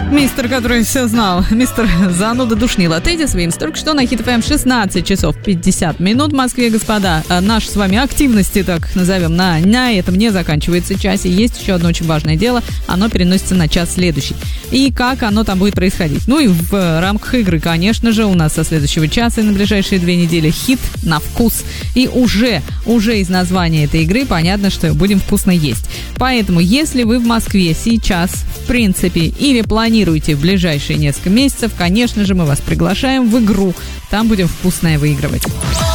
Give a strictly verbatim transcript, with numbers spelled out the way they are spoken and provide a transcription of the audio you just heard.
Мистер, который все знал, мистер зануда душнила. Тедис Винс, только что на Хит эф эм шестнадцать часов пятьдесят минут в Москве, господа. Наши с вами активности, так назовем, на, на этом не заканчивается часе. Есть еще одно очень важное дело, оно переносится на час следующий. И как оно там будет происходить? Ну и в рамках игры, конечно же, у нас со следующего часа и на ближайшие две недели хит на вкус. И уже, уже из названия этой игры понятно, что будем вкусно есть. Поэтому, если вы в Москве сейчас, в принципе, или планируете в ближайшие несколько месяцев, конечно же, мы вас приглашаем в игру. Там будем вкусное выигрывать.